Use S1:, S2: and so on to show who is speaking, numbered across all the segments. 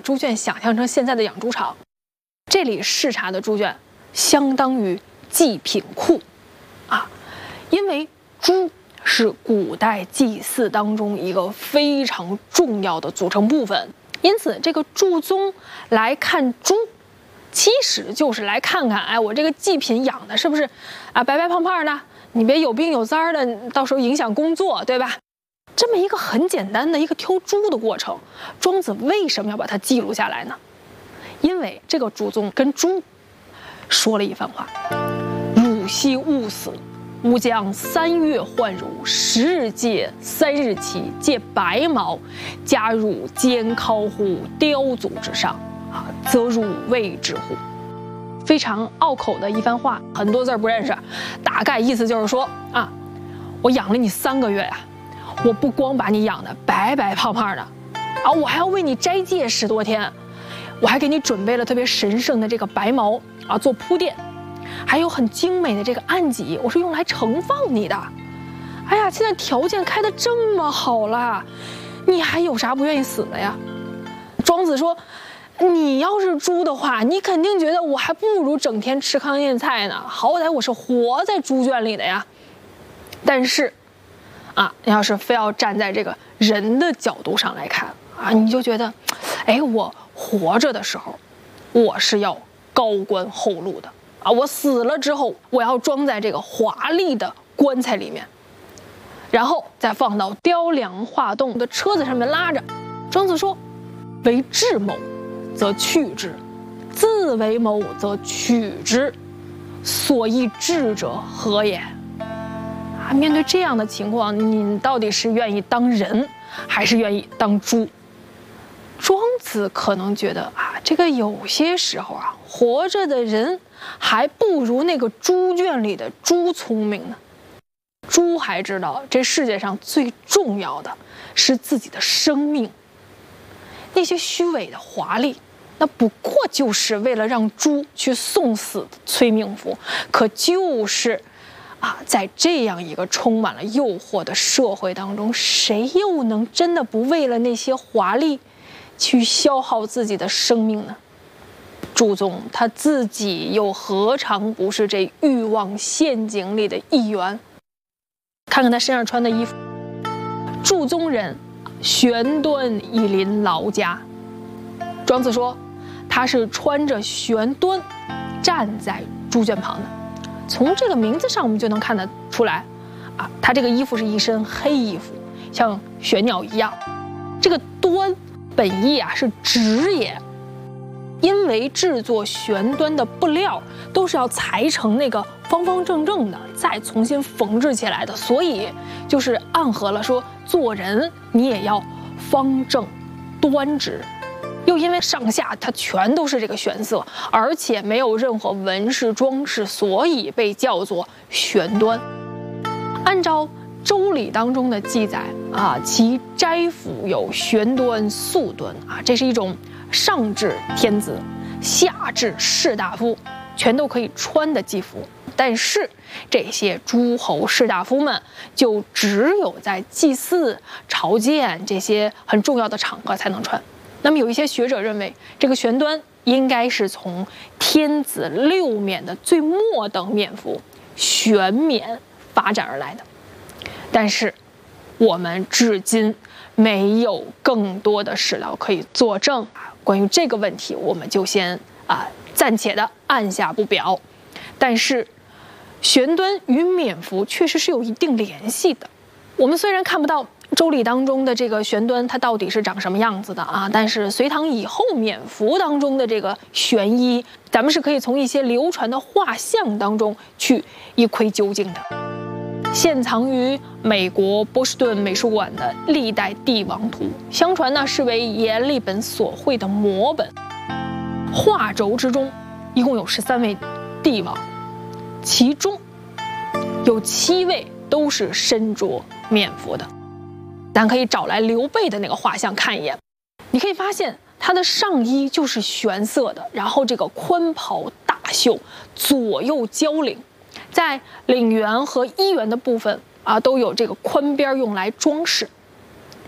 S1: 猪圈想象成现在的养猪场，这里视察的猪圈相当于祭品库啊，因为猪是古代祭祀当中一个非常重要的组成部分，因此这个祝宗来看猪，其实就是来看看，哎，我这个祭品养的是不是啊白白胖胖的，你别有病有灾儿的，到时候影响工作，对吧？这么一个很简单的一个挑猪的过程，庄子为什么要把它记录下来呢？因为这个祝宗跟猪说了一番话：汝昔勿死，吾将3月换汝10日戒3日期，借白毛，加汝煎烤乎雕足之上，则汝谓之乎？非常拗口的一番话，很多字不认识，大概意思就是说啊，我养了你3个月呀，我不光把你养的白白胖胖的，啊，我还要为你斋戒10多天，我还给你准备了特别神圣的这个白毛啊做铺垫，还有很精美的这个案几，我是用来盛放你的。哎呀，现在条件开得这么好了，你还有啥不愿意死的呀？庄子说，你要是猪的话，你肯定觉得我还不如整天吃糠咽菜呢，好歹我是活在猪圈里的呀。但是啊，你要是非要站在这个人的角度上来看啊，你就觉得，哎，我活着的时候，我是要高官厚禄的啊，我死了之后，我要装在这个华丽的棺材里面，然后再放到雕梁画栋的车子上面拉着。庄子说，为智谋，则去之；自为谋，则取之。所以智者何也？面对这样的情况，你到底是愿意当人，还是愿意当猪？庄子可能觉得啊，这个有些时候啊，活着的人还不如那个猪圈里的猪聪明呢。猪还知道这世界上最重要的是自己的生命，那些虚伪的华丽，那不过就是为了让猪去送死的催命符，可就是啊，在这样一个充满了诱惑的社会当中，谁又能真的不为了那些华丽去消耗自己的生命呢？祝宗他自己又何尝不是这欲望陷阱里的一员？看看他身上穿的衣服，祝宗人，玄端以临劳家。庄子说，他是穿着玄端站在猪圈旁的。从这个名字上我们就能看得出来啊，他这个衣服是一身黑衣服，像玄鸟一样。这个端本意啊是纸也，因为制作玄端的布料都是要裁成那个方方正正的，再重新缝制起来的，所以就是暗合了说做人你也要方正端直。又因为上下它全都是这个玄色，而且没有任何纹饰装饰，所以被叫做玄端。按照《周礼》当中的记载啊，其斋服有玄端、素端啊，这是一种上至天子，下至士大夫，全都可以穿的祭服。但是这些诸侯士大夫们就只有在祭祀、朝见这些很重要的场合才能穿。那么有一些学者认为，这个玄端应该是从天子6冕的最末等冕服玄冕发展而来的。但是我们至今没有更多的史料可以作证，关于这个问题我们就先暂且的按下不表。但是玄端与冕服确实是有一定联系的。我们虽然看不到周礼当中的这个玄端它到底是长什么样子的啊，但是隋唐以后冕服当中的这个玄衣，咱们是可以从一些流传的画像当中去一窥究竟的。现藏于美国波士顿美术馆的历代帝王图，相传呢是为阎立本所绘的摹本。画轴之中一共有13位帝王，其中有7位都是身着冕服的。咱可以找来刘备的那个画像看一眼，你可以发现他的上衣就是玄色的，然后这个宽袍大袖，左右交领，在领缘和衣缘的部分啊都有这个宽边用来装饰。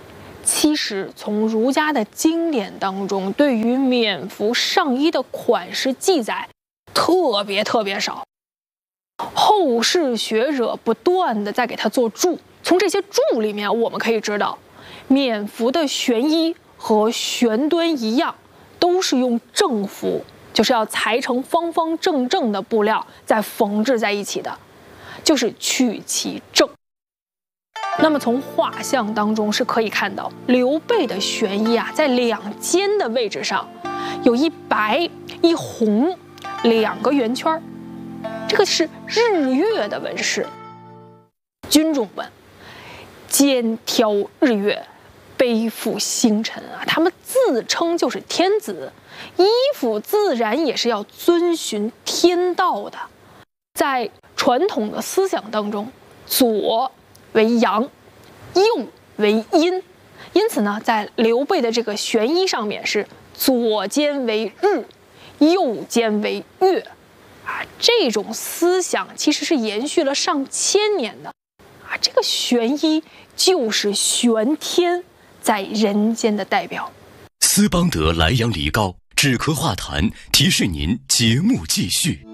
S1: 其实从儒家的经典当中，对于冕服上衣的款式记载特别少，后世学者不断的在给它做注。从这些注里面，我们可以知道，冕服的玄衣和玄端一样，都是用正服，就是要裁成方方正正的布料再缝制在一起的，就是去其正。那么从画像当中是可以看到，刘备的玄衣啊，在两肩的位置上有一白一红2个圆圈，这个是日月的纹饰。军中们肩挑日月，背负星辰啊，他们自称就是天子，衣服自然也是要遵循天道的。在传统的思想当中，左为阳，右为阴，因此呢，在刘备的这个玄衣上面是左肩为日，右肩为月，啊，这种思想其实是延续了上千年的，啊，这个玄衣就是玄天在人间的代表。
S2: 斯邦德莱阳梨膏止咳化痰，提示您节目继续。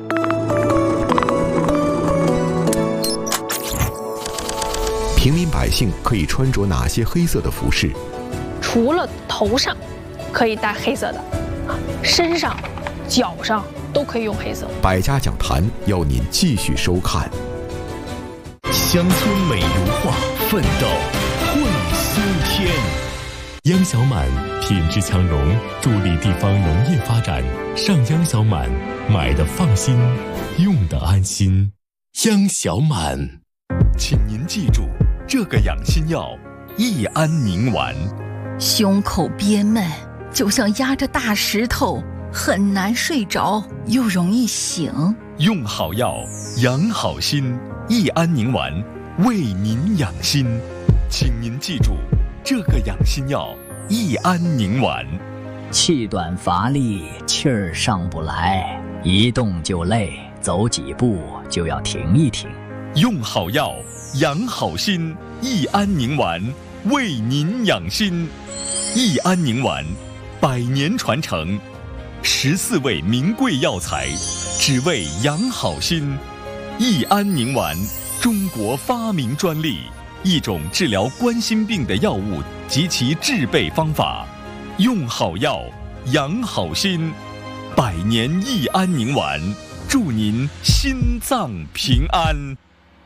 S3: 平民百姓可以穿着哪些黑色的服饰？
S1: 除了头上可以戴黑色的，身上、脚上都可以用黑色。
S3: 百家讲坛要您继续收看。
S2: 乡村美如画，奋斗会苏天。央小满品质强农，助力地方农业发展。上央小满，买的放心，用的安心。央小满，
S4: 请您记住这个养心药益安宁丸。
S5: 胸口憋闷，就像压着大石头，很难睡着，又容易醒。
S4: 用好药，养好心，益安宁丸为您养心。请您记住这个养心药益安宁丸。
S6: 气短乏力，气儿上不来，一动就累，走几步就要停一停。
S4: 用好药，养好心，益安宁丸为您养心。益安宁丸100年传承，14味名贵药材，只为养好心。益安宁丸，中国发明专利，一种治疗冠心病的药物及其制备方法。用好药，养好心，100年益安宁丸，祝您心脏平安。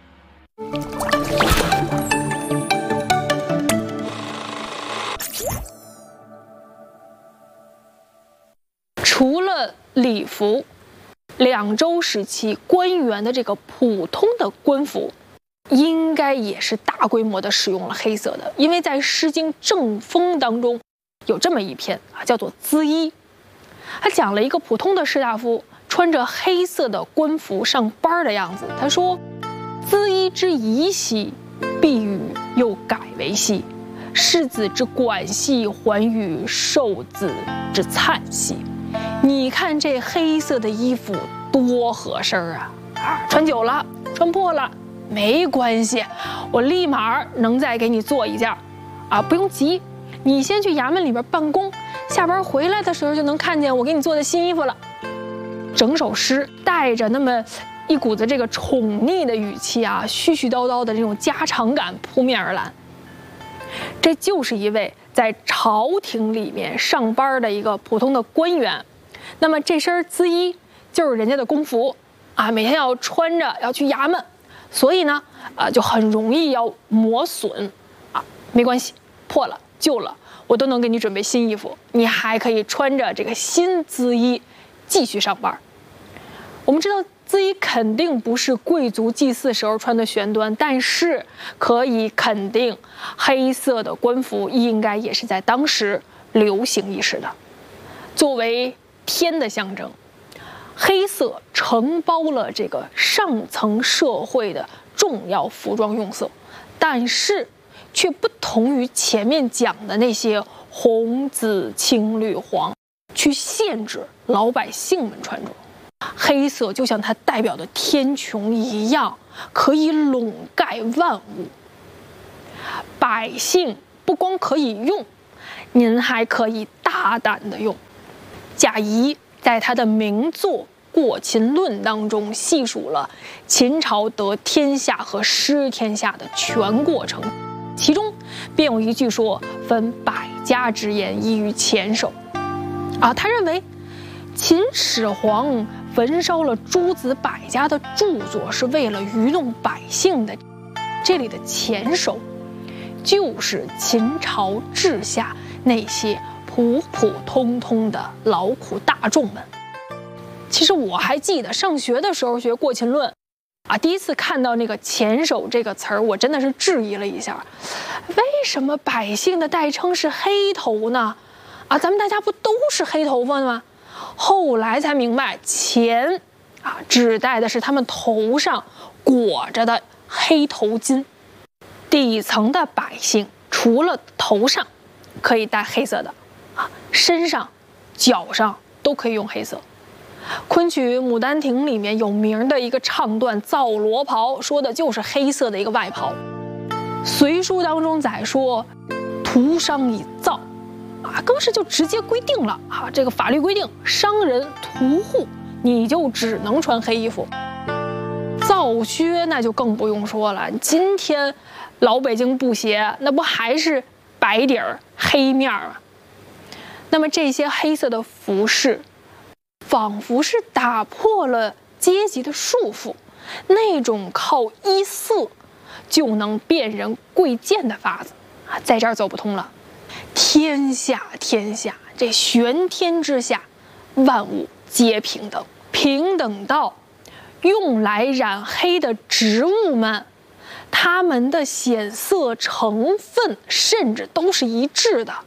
S1: 除了礼服，两周时期官员的这个普通的官服，应该也是大规模的使用了黑色的，因为在《诗经·正风》当中有这么一篇啊，叫做《缁衣》，他讲了一个普通的士大夫穿着黑色的官服上班的样子。他说：“缁衣之宜兮，必与又改为兮；世子之管兮，还与受子之灿兮。”你看这黑色的衣服多合身啊！穿久了、穿破了没关系，我立马能再给你做一件啊！不用急，你先去衙门里边办公，下班回来的时候就能看见我给你做的新衣服了。整首诗带着那么一股子这个宠溺的语气啊，絮絮叨叨的这种家常感扑面而来。这就是一位在朝廷里面上班的一个普通的官员，那么这身缁衣就是人家的公服啊，每天要穿着要去衙门，所以呢，就很容易要磨损啊，没关系，破了旧了，我都能给你准备新衣服，你还可以穿着这个新缁衣继续上班。我们知道缁衣肯定不是贵族祭祀时候穿的玄端，但是可以肯定，黑色的官服应该也是在当时流行一时的。作为天的象征，黑色承包了这个上层社会的重要服装用色，但是却不同于前面讲的那些红、紫、青、绿、黄，去限制老百姓们穿着。黑色就像它代表的天穹一样，可以笼盖万物。百姓不光可以用，您还可以大胆的用。贾谊在他的名作《过秦论》当中细数了秦朝得天下和失天下的全过程，其中便有一句说：“分百家之言，依于黔首。”他认为秦始皇焚烧了诸子百家的著作是为了愚弄百姓的。这里的黔首就是秦朝治下那些普普通通的劳苦大众们。其实我还记得上学的时候学《过秦论》第一次看到那个黔首这个词儿，我真的是质疑了一下，为什么百姓的代称是黑头呢？咱们大家不都是黑头发吗？后来才明白，黔指代的是他们头上裹着的黑头巾。底层的百姓除了头上可以戴黑色的身上、脚上都可以用黑色。昆曲《牡丹亭》里面有名的一个唱段《皂罗袍》，说的就是黑色的一个外袍。隋书当中载说，涂商以皂，更是就直接规定了这个法律规定，商人屠户你就只能穿黑衣服。皂靴那就更不用说了，今天老北京布鞋那不还是白底儿黑面吗？那么这些黑色的服饰仿佛是打破了阶级的束缚，那种靠衣色就能辨人贵贱的法子在这儿走不通了。天下，这玄天之下，万物皆平等，平等到用来染黑的植物们，它们的显色成分甚至都是一致的。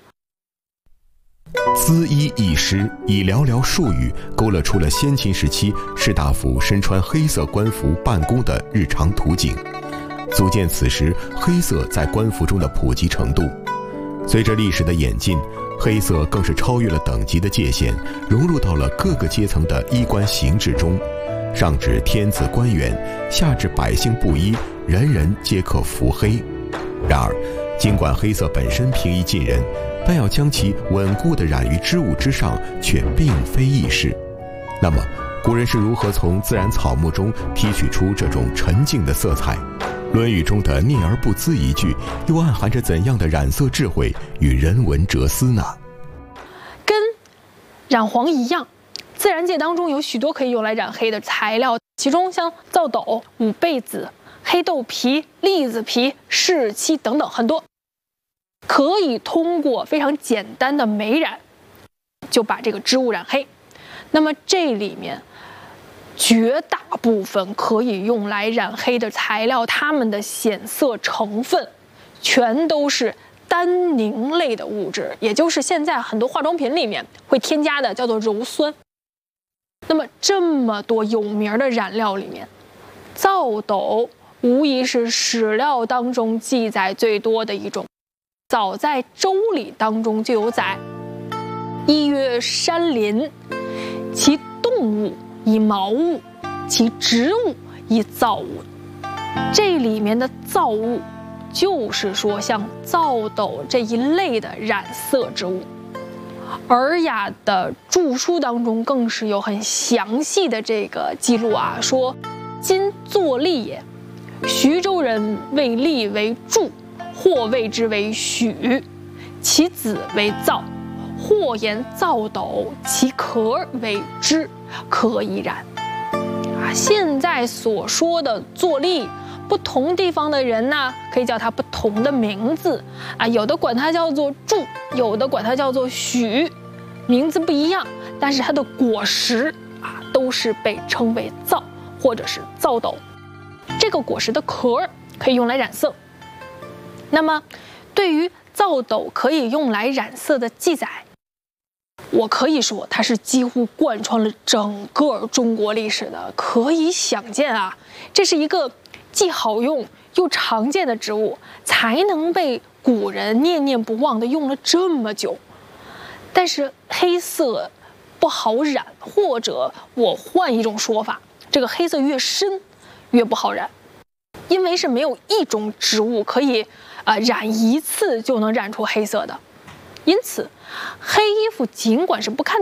S3: 缁衣一诗以寥寥数语勾勒出了先秦时期士大夫身穿黑色官服办公的日常图景，足见此时黑色在官服中的普及程度。随着历史的演进，黑色更是超越了等级的界限，融入到了各个阶层的衣冠形制中，上至天子官员，下至百姓布衣，人人皆可服黑。然而，尽管黑色本身平易近人，但要将其稳固地染于织物之上，却并非易事。那么，古人是如何从自然草木中提取出这种沉静的色彩？《论语》中的“念而不缁”一句，又暗含着怎样的染色智慧与人文哲思呢？
S1: 跟染黄一样，自然界当中有许多可以用来染黑的材料，其中像皂斗、五倍子、黑豆皮、栗子皮、柿漆等等很多，可以通过非常简单的媒染就把这个织物染黑。那么这里面绝大部分可以用来染黑的材料，它们的显色成分全都是单宁类的物质，也就是现在很多化妆品里面会添加的，叫做鞣酸。那么这么多有名的染料里面，皂斗无疑是史料当中记载最多的一种。早在《周礼》当中就有载：一曰山林，其动物以毛物，其植物以皂物。这里面的皂物就是说像皂斗这一类的染色之物。尔雅的著书当中更是有很详细的这个记录说今作吏也，徐州人谓吏为柱，或谓之为许，其子为皂，或言皂斗，其壳为织，可以染。现在所说的作吏，不同地方的人呢，可以叫它不同的名字有的管它叫做柱，有的管它叫做许，名字不一样，但是它的果实都是被称为皂或者是皂斗。这个果实的壳可以用来染色。那么，对于皂斗可以用来染色的记载，我可以说它是几乎贯穿了整个中国历史的。可以想见这是一个既好用又常见的植物，才能被古人念念不忘的用了这么久。但是黑色不好染，或者我换一种说法，这个黑色越深越不好染，因为是没有一种植物可以染一次就能染出黑色的。因此，黑衣服尽管是不看